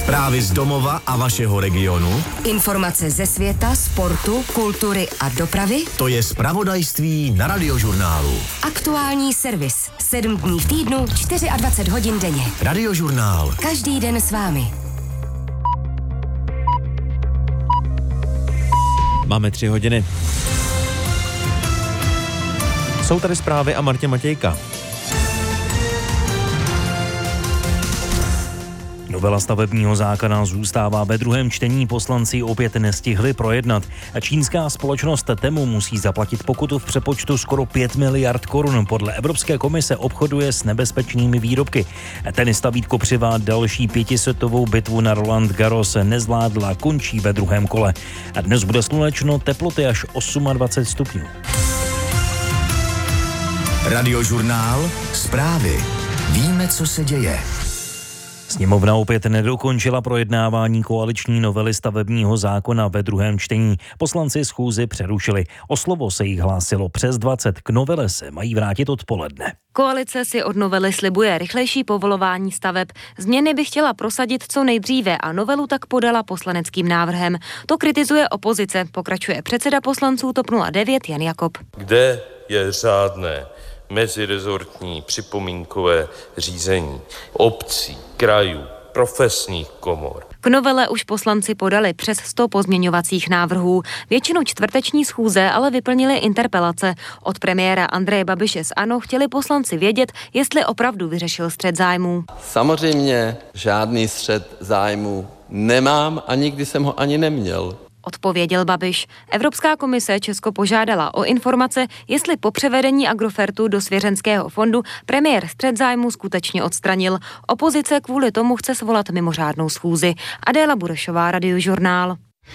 Zprávy z domova a vašeho regionu. Informace ze světa, sportu, kultury a dopravy. To je zpravodajství na Radiožurnálu. Aktuální servis. 7 dní v týdnu, 24 hodin denně. Radiožurnál. Každý den s vámi. Máme 3 hodiny. Jsou tady zprávy a Martě Matějka. Novela stavebního zákona zůstává ve druhém čtení, poslanci opět nestihli projednat. Čínská společnost Temu musí zaplatit pokutu v přepočtu skoro 5 miliard korun. Podle Evropské komise obchoduje s nebezpečnými výrobky. Tenista Vít Kopřiva další 5setovou bitvu na Roland Garros nezvládla, končí ve druhém kole. A dnes bude slunečno, teploty až 28 stupňů. Radiožurnál. Zprávy. Víme, co se děje. Sněmovna opět nedokončila projednávání koaliční novely stavebního zákona ve druhém čtení. Poslanci schůzi přerušili. O slovo se jich hlásilo přes 20. K novele se mají vrátit odpoledne. Koalice si od novely slibuje rychlejší povolování staveb. Změny by chtěla prosadit co nejdříve a novelu tak podala poslaneckým návrhem. To kritizuje opozice, pokračuje předseda poslanců TOP 09 Jan Jakob. Kde je řádné mezirezortní připomínkové řízení obcí, krajů, profesních komor? K novele už poslanci podali přes 100 pozměňovacích návrhů. Většinu čtvrteční schůze ale vyplnili interpelace. Od premiéra Andreje Babiše z ANO chtěli poslanci vědět, jestli opravdu vyřešil střet zájmů. Samozřejmě žádný střet zájmů nemám a nikdy jsem ho ani neměl. Odpověděl Babiš. Evropská komise Česko požádala o informace, jestli po převedení Agrofertu do svěřenského fondu premiér střet zájmů skutečně odstranil. Opozice kvůli tomu chce svolat mimořádnou schůzi. Adéla Burešová, Radiožurnál.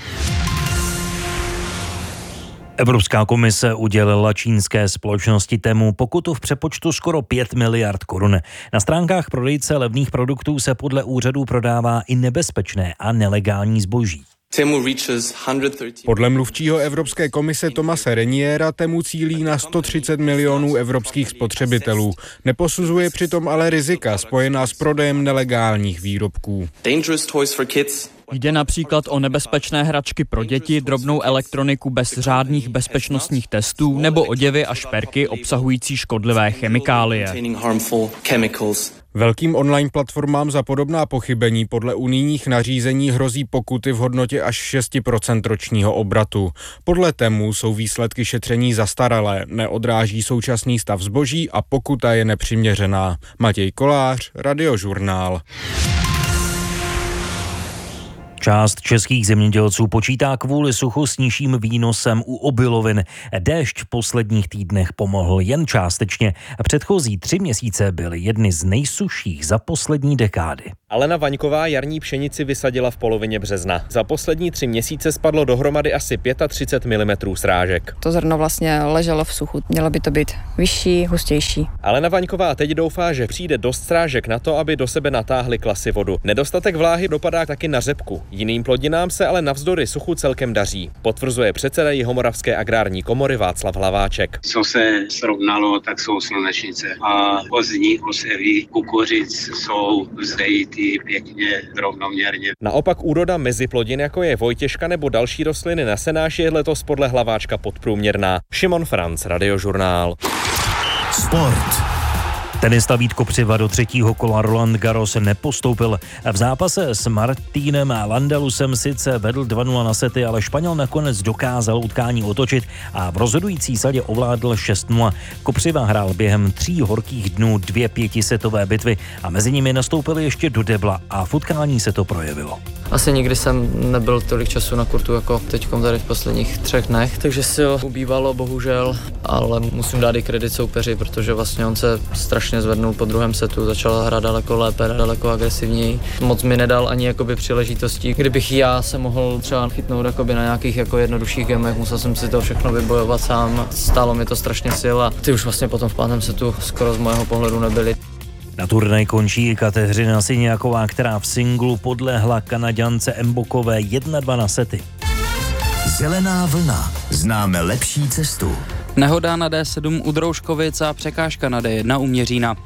Evropská komise udělila čínské společnosti Temu pokutu v přepočtu skoro 5 miliard korun. Na stránkách prodejce levných produktů se podle úřadů prodává i nebezpečné a nelegální zboží. Podle mluvčího Evropské komise Thomase Reniera Temu cílí na 130 milionů evropských spotřebitelů. Neposuzuje přitom ale rizika spojená s prodejem nelegálních výrobků. Jde například o nebezpečné hračky pro děti, drobnou elektroniku bez řádných bezpečnostních testů nebo oděvy a šperky obsahující škodlivé chemikálie. Velkým online platformám za podobná pochybení podle unijních nařízení hrozí pokuty v hodnotě až 6% ročního obratu. Podle Temu jsou výsledky šetření zastaralé, neodráží současný stav zboží a pokuta je nepřiměřená. Matěj Kolář, Radiožurnál. Část českých zemědělců počítá kvůli suchu s nižším výnosem u obilovin. Déšť v posledních týdnech pomohl jen částečně. Předchozí 3 měsíce byly jedny z nejsušších za poslední dekády. Alena Vaňková jarní pšenici vysadila v polovině března. Za poslední 3 měsíce spadlo dohromady asi 35 mm srážek. To zrno vlastně leželo v suchu. Mělo by to být vyšší, hustější. Alena Vaňková teď doufá, že přijde dost srážek na to, aby do sebe natáhly klasy vodu. Nedostatek vláhy dopadá taky na řepku. Jiným plodinám se ale navzdory suchu celkem daří. Potvrzuje předseda Jihomoravské agrární komory Václav Hlaváček. Co se srovnalo, tak jsou slunečnice. A pozdní osevy kukuřic jsou vzdejity pěkně rovnoměrně. Naopak úroda meziplodin, jako je vojtěžka nebo další rostliny na senáši, je letos podle Hlaváčka podprůměrná. Šimon Franc, Radiožurnál. Sport. Tenista Vít Kopřiva do 3. kola Roland Garros nepostoupil. V zápase s Martínem Landalusem sice vedl 2-0 na sety, ale Španěl nakonec dokázal utkání otočit a v rozhodující sadě ovládl 6-0. Kopřiva hrál během 3 horkých dnů 2 5setové bitvy a mezi nimi nastoupil ještě do debla a v utkání se to projevilo. Asi nikdy jsem nebyl tolik času na kurtu jako teďkom tady v posledních 3 dnech, takže sil ubývalo bohužel, ale musím dát i kredit soupeři, protože vlastně on se strašně zvednul po druhém setu, začal hrát daleko lépe, daleko agresivněji. Moc mi nedal ani jakoby příležitostí. Kdybych já se mohl třeba chytnout jakoby na nějakých jako jednodušších gemech, musel jsem si to všechno vybojovat sám. Stálo mi to strašně sil a ty už vlastně potom v 5. setu skoro z mého pohledu nebyly. Na turnaj končí Kateřina Syniaková, která v singlu podlehla Kanaďance Mbokové 1-2 na sety. Zelená vlna. Známe lepší cestu. Nehoda na D7 u Drouškovic a překážka na D1 u Měřína.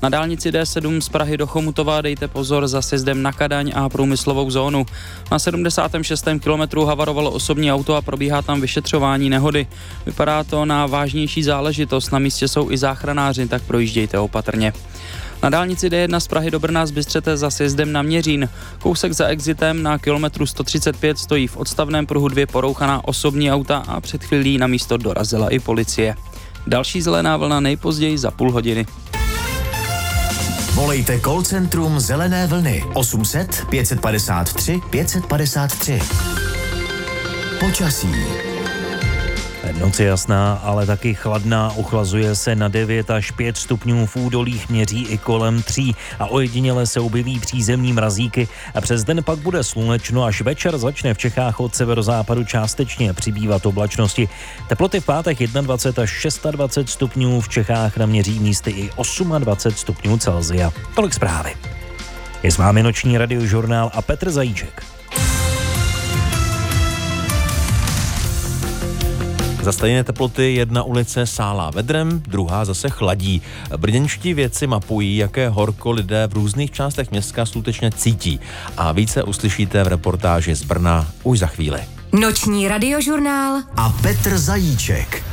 Na dálnici D7 z Prahy do Chomutova dejte pozor za sjezdem na Kadaň a průmyslovou zónu. Na 76. kilometru havarovalo osobní auto a probíhá tam vyšetřování nehody. Vypadá to na vážnější záležitost, na místě jsou i záchranáři, tak projíždějte opatrně. Na dálnici D1 z Prahy do Brna zbystřete za sjezdem na Měřín. Kousek za exitem na kilometru 135 stojí v odstavném pruhu 2 porouchaná osobní auta a před chvílí na místo dorazila i policie. Další zelená vlna nejpozději za půl hodiny. Volejte call centrum Zelené vlny 800 553 553. Počasí. Noc je jasná, ale taky chladná, ochlazuje se na 9 až 5 stupňů, v údolích měří i kolem 3 a ojediněle se objeví přízemní mrazíky a přes den pak bude slunečno, až večer začne v Čechách od severozápadu částečně přibývat oblačnosti. Teploty v pátek 21 až 26 stupňů, v Čechách naměří místy i 28 stupňů Celsia. Tolik zprávy. Je s vámi noční radiožurnál a Petr Zajíček. Za stejné teploty jedna ulice sálá vedrem, druhá zase chladí. Brněnští vědci mapují, jaké horko lidé v různých částech města skutečně cítí. A více uslyšíte v reportáži z Brna už za chvíli. Noční radiožurnál a Petr Zajíček.